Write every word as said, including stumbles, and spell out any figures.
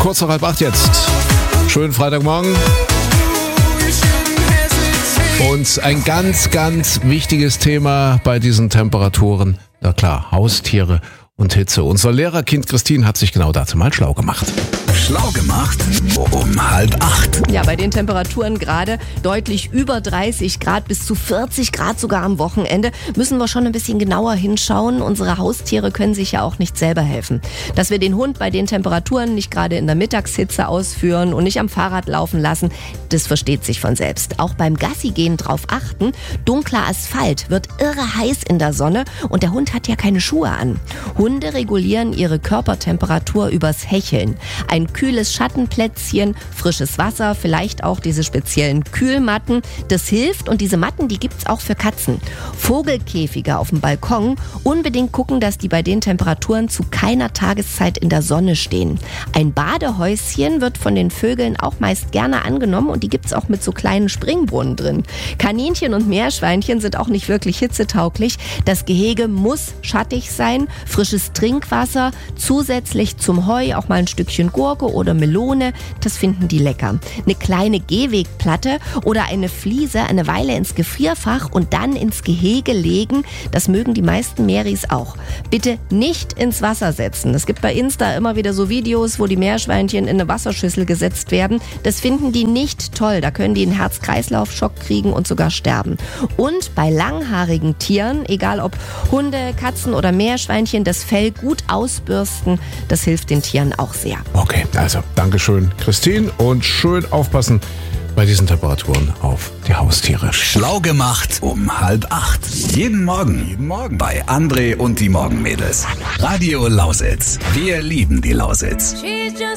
Kurz vor halb acht jetzt. Schönen Freitagmorgen. Und ein ganz, ganz wichtiges Thema bei diesen Temperaturen. Na klar, Haustiere und Hitze. Unser Lehrerkind Christine hat sich genau dazu mal schlau gemacht. Schlau gemacht um halb acht. Ja, bei den Temperaturen gerade deutlich über dreißig Grad bis zu vierzig Grad sogar am Wochenende müssen wir schon ein bisschen genauer hinschauen. Unsere Haustiere können sich ja auch nicht selber helfen. Dass wir den Hund bei den Temperaturen nicht gerade in der Mittagshitze ausführen und nicht am Fahrrad laufen lassen, das versteht sich von selbst. Auch beim Gassigehen drauf achten, dunkler Asphalt wird irre heiß in der Sonne und der Hund hat ja keine Schuhe an. Hunde regulieren ihre Körpertemperatur übers Hecheln. Ein kühles Schattenplätzchen, frisches Wasser, vielleicht auch diese speziellen Kühlmatten. Das hilft und diese Matten, die gibt's auch für Katzen. Vogelkäfige auf dem Balkon, unbedingt gucken, dass die bei den Temperaturen zu keiner Tageszeit in der Sonne stehen. Ein Badehäuschen wird von den Vögeln auch meist gerne angenommen und die gibt's auch mit so kleinen Springbrunnen drin. Kaninchen und Meerschweinchen sind auch nicht wirklich hitzetauglich. Das Gehege muss schattig sein, frisches Trinkwasser, zusätzlich zum Heu auch mal ein Stückchen Gurke oder Melone, das finden die lecker. Eine kleine Gehwegplatte oder eine Fliese eine Weile ins Gefrierfach und dann ins Gehege legen, das mögen die meisten Meris auch. Bitte nicht ins Wasser setzen. Es gibt bei Insta immer wieder so Videos, wo die Meerschweinchen in eine Wasserschüssel gesetzt werden. Das finden die nicht toll. Da können die einen Herz-Kreislauf-Schock kriegen und sogar sterben. Und bei langhaarigen Tieren, egal ob Hunde, Katzen oder Meerschweinchen, das Fell gut ausbürsten, das hilft den Tieren auch sehr. Okay, also Dankeschön, Christine. Und schön aufpassen bei diesen Temperaturen auf die Haustiere. Schlau gemacht um halb acht. Jeden Morgen. Jeden Morgen. Bei André und die Morgenmädels. Radio Lausitz. Wir lieben die Lausitz.